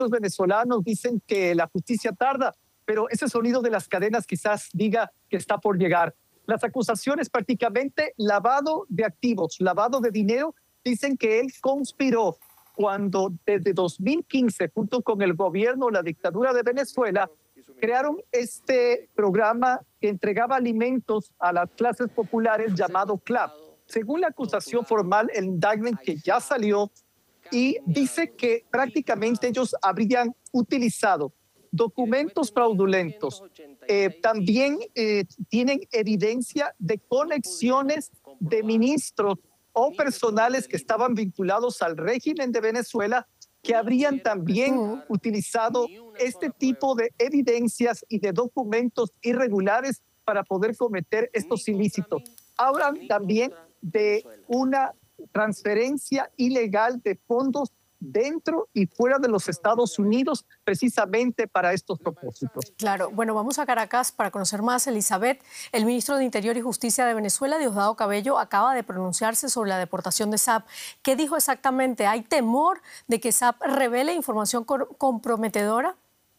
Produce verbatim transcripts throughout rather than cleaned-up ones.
venezolanos dicen que la justicia tarda, pero ese sonido de las cadenas quizás diga que está por llegar. Las acusaciones prácticamente lavado de activos, lavado de dinero, dicen que él conspiró cuando desde dos mil quince, junto con el gobierno, la dictadura de Venezuela, crearon este programa que entregaba alimentos a las clases populares llamado CLAP. Según la acusación formal, el indictment que ya salió, y dice que prácticamente ellos habrían utilizado documentos fraudulentos. Eh, también eh, tienen evidencia de conexiones de ministros o personales que estaban vinculados al régimen de Venezuela, que habrían también uh, utilizado este tipo de evidencias y de documentos irregulares para poder cometer estos ilícitos. Hablan también de una transferencia ilegal de fondos dentro y fuera de los Estados Unidos, precisamente para estos propósitos. Claro. Bueno, vamos a Caracas para conocer más. Elizabeth, el ministro de Interior y Justicia de Venezuela, Diosdado Cabello, acaba de pronunciarse sobre la deportación de S A P. ¿Qué dijo exactamente? ¿Hay temor de que S A P revele información comprometedora?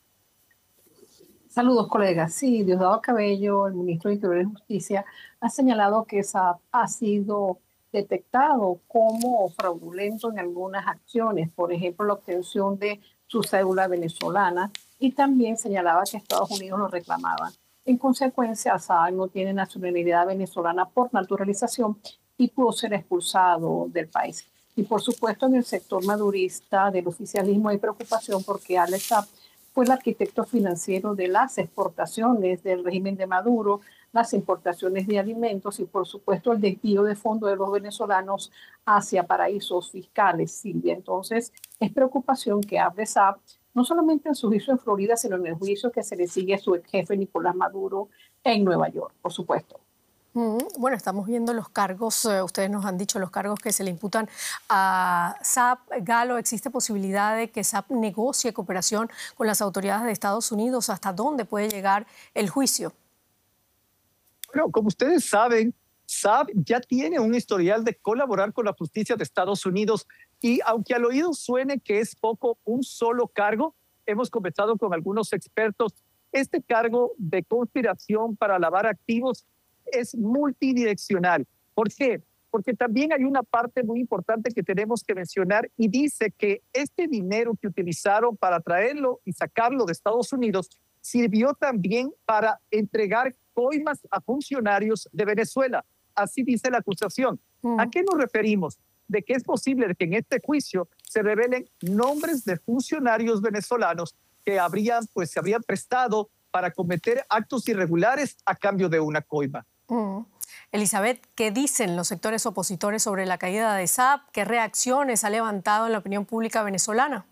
Saludos, colegas. Sí, Diosdado Cabello, el ministro de Interior y Justicia, ha señalado que S A P ha sido detectado como fraudulento en algunas acciones, por ejemplo, la obtención de su cédula venezolana, y también señalaba que Estados Unidos lo reclamaba. En consecuencia, S A P no tiene nacionalidad venezolana por naturalización y pudo ser expulsado del país. Y por supuesto, en el sector madurista del oficialismo hay preocupación porque Alex Saab fue el arquitecto financiero de las exportaciones del régimen de Maduro, las importaciones de alimentos y, por supuesto, el desvío de fondos de los venezolanos hacia paraísos fiscales, Silvia. Entonces, es preocupación que hable S A P, no solamente en su juicio en Florida, sino en el juicio que se le sigue a su ex jefe Nicolás Maduro en Nueva York, por supuesto. Mm, bueno, estamos viendo los cargos, eh, ustedes nos han dicho los cargos que se le imputan a S A P. Galo, ¿existe posibilidad de que S A P negocie cooperación con las autoridades de Estados Unidos? ¿Hasta dónde puede llegar el juicio? Bueno, como ustedes saben, S A P ya tiene un historial de colaborar con la justicia de Estados Unidos, y aunque al oído suene que es poco un solo cargo, hemos conversado con algunos expertos, este cargo de conspiración para lavar activos es multidireccional. ¿Por qué? Porque también hay una parte muy importante que tenemos que mencionar, y dice que este dinero que utilizaron para traerlo y sacarlo de Estados Unidos sirvió también para entregar coimas a funcionarios de Venezuela. Así dice la acusación. Mm. ¿A qué nos referimos? De que es posible que en este juicio se revelen nombres de funcionarios venezolanos que habrían, pues, se habrían prestado para cometer actos irregulares a cambio de una coima. Mm. Elizabeth, ¿qué dicen los sectores opositores sobre la caída de S A P? ¿Qué reacciones ha levantado en la opinión pública venezolana?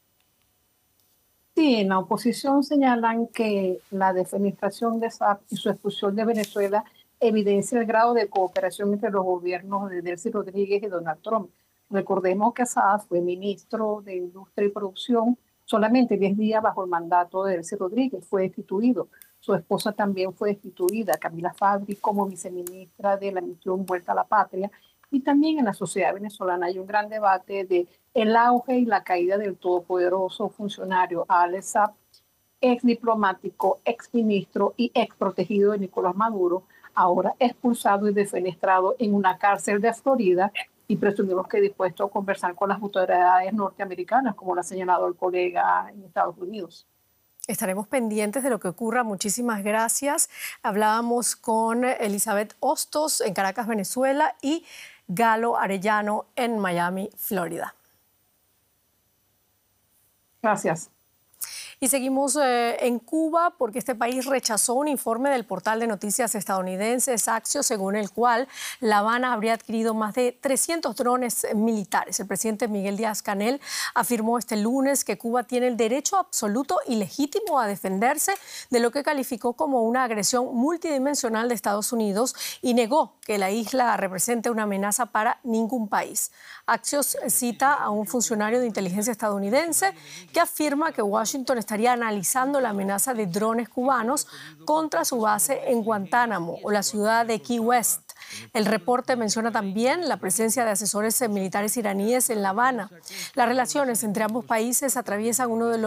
Sí, en la oposición señalan que la defenestración de S A P y su expulsión de Venezuela evidencia el grado de cooperación entre los gobiernos de Delcy Rodríguez y Donald Trump. Recordemos que S A P fue ministro de Industria y Producción solamente diez días bajo el mandato de Delcy Rodríguez, fue destituido. Su esposa también fue destituida, Camila Fabri, como viceministra de la misión Vuelta a la Patria. Y también en la sociedad venezolana hay un gran debate de el auge y la caída del todopoderoso funcionario Alex Saab, ex diplomático, ex ministro y ex protegido de Nicolás Maduro, ahora expulsado y defenestrado en una cárcel de Florida, y presumimos que dispuesto a conversar con las autoridades norteamericanas, como lo ha señalado el colega en Estados Unidos. Estaremos pendientes de lo que ocurra. Muchísimas gracias. Hablábamos con Elizabeth Hostos en Caracas, Venezuela, y Galo Arellano en Miami, Florida. Gracias. Y seguimos eh, en Cuba, porque este país rechazó un informe del portal de noticias estadounidenses Axios, según el cual La Habana habría adquirido más de trescientos drones militares. El presidente Miguel Díaz-Canel afirmó este lunes que Cuba tiene el derecho absoluto y legítimo a defenderse de lo que calificó como una agresión multidimensional de Estados Unidos, y negó que la isla represente una amenaza para ningún país. Axios cita a un funcionario de inteligencia estadounidense que afirma que Washington estaría analizando la amenaza de drones cubanos contra su base en Guantánamo o la ciudad de Key West. El reporte menciona también la presencia de asesores militares iraníes en La Habana. Las relaciones entre ambos países atraviesan uno de los